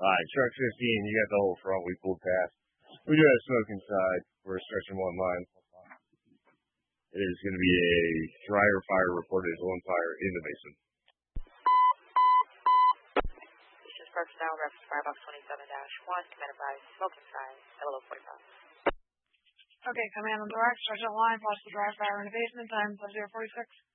Alright, truck 15, you got the whole front, we pulled past. We do have smoke inside. We're stretching one line. It is going to be a dryer fire reported as one fire in the basement. This is personnel, reference firebox 27-1, commanded by smoke inside, LO 45. Okay, command on direct, stretch out line, watch the dryer fire in the basement, time 046.